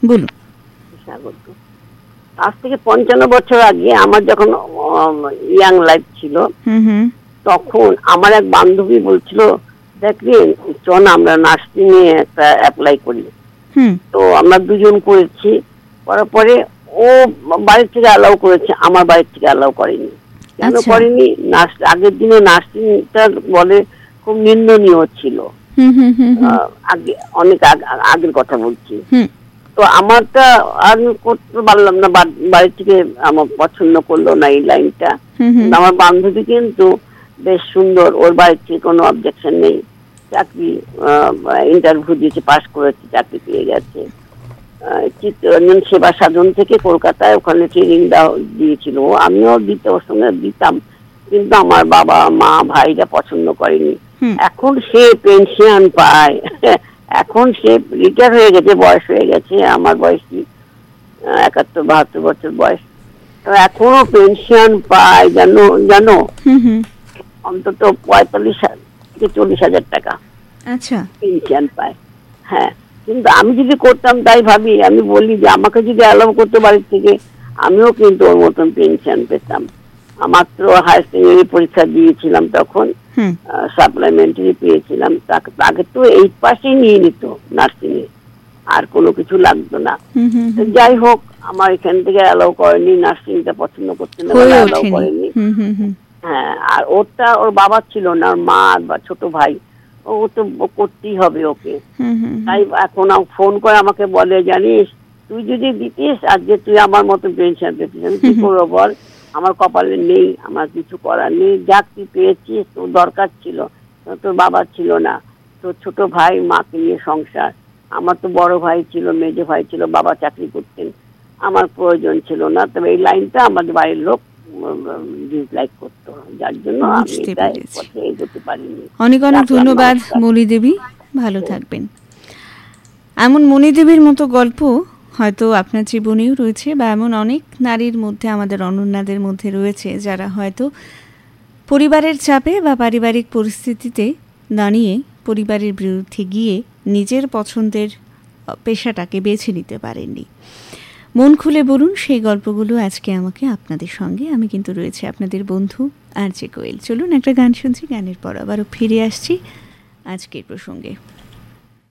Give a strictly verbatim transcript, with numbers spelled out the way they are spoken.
বলুন। স্বাগত। আজ থেকে পঞ্চান্ন বছর আগে আমার যখন ইয়াং লাইফ ছিল, তখন আমার এক বান্ধবী বলছিল, দেখবি চল আমরা নার্সিং এ একটা অ্যাপ্লাই করি। তো আমরা দুজন করেছি, করার পরে ও বাড়ির থেকে অ্যালাউ করেছে, আমার বাড়ির থেকে অ্যালাউ করেনি। কেন করেনি? নার্স আগের দিনে নার্সিংটা বলে খুব নিন্দনীয় ছিল, আগে অনেক আগের কথা বলছি। তো আমারটা আমি করতে পারলাম না, বাড়ি থেকে আমার পছন্দ করলো না এই লাইনটা। আমার বান্ধবী কিন্তু বেশ সুন্দর, ওর বাড়ির থেকে কোনো অবজেকশন নেই, চাকরি ইন্টারভিউ দিয়েছে, পাশ করেছে, চাকরি পেয়ে গেছে। চিত্তরঞ্জন সেবা সাধন থেকে কলকাতায় ওখানে ট্রেনিং দিয়েছিল, আমিও দিতে ওর সঙ্গে দিতাম, কিন্তু আমার বাবা মা ভাইরা পছন্দ করেনি। এখন সে পেনশন পায়, এখন সে রিটায়ার হয়ে গেছে, বয়স হয়ে গেছে, আমার বয়স কি একাত্তর বাহাত্তর বছর বয়স, তো এখনো পেনশন পায়, জানো জানো অন্তত পঁয়তাল্লিশ থেকে চল্লিশ হাজার টাকা আচ্ছা পেনশন পায়। হ্যাঁ, কিন্তু আমি যদি করতাম তাই ভাবি, আমি বলি যে আমাকে যদি অ্যালাউ করতে বাড়ির থেকে, আমিও কিন্তু ওর মতন পেনশন পেতাম। মাত্র হায়ার সেকেন্ডারি পরীক্ষা দিয়েছিলাম, তখন সাপ্লিমেন্টারি পেয়েছিলাম, তাকে তো এইট পাসেই নিয়ে নিত নার্সিং এ, আর কোনো কিছু লাগতো না। যাই হোক, আমার এখান থেকে অ্যালাউ করেনি, নার্সিংটা পছন্দ করতে না, অ্যালাউ করেনি। হ্যাঁ, আর ওরটা ওর বাবা ছিল না, ওর মা বা ছোট ভাই, ও তো করতেই হবে ওকে। তাই এখন ফোন করে আমাকে বলে, জানিস তুই যদি দিতিস আজকে তুই আমার মতো পেনশন পেতিস। আমি কি করবো বল, আমার কপালে নেই, আমার কিছু করার নেই, যাক তুই পেয়েছিস, তোর দরকার ছিল, তোর বাবা ছিল না, তোর ছোট ভাই মাকে নিয়ে সংসার, আমার তো বড় ভাই ছিল, মেজো ভাই ছিল, বাবা চাকরি করতেন, আমার প্রয়োজন ছিল না। তবে এই লাইনটা আমাদের বাড়ির লোক ডিসলাইক করতো, যার জন্য আমি এটাই পথে এগোতে পারিনি। অনেক অনেক ধন্যবাদ মনি দেবী, ভালো থাকবেন। এমন মনি দেবীর মতো গল্প হয়তো আপনার জীবনেও রয়েছে, বা এমন অনেক নারীর মধ্যে, আমাদের অনন্যাদের মধ্যে রয়েছে, যারা হয়তো পরিবারের চাপে বা পারিবারিক পরিস্থিতিতে দাঁড়িয়ে পরিবারের বিরুদ্ধে গিয়ে নিজের পছন্দের পেশাটাকে বেছে নিতে পারেননি। মন খুলে বলুন সেই গল্পগুলো আজকে আমাকে আপনাদের সঙ্গে। আমি কিন্তু রয়েছে আপনাদের বন্ধু আর জে কোয়েল। চলুন একটা গান শুনছি, গানের পর আবারও ফিরে আসছি আজকের প্রসঙ্গে।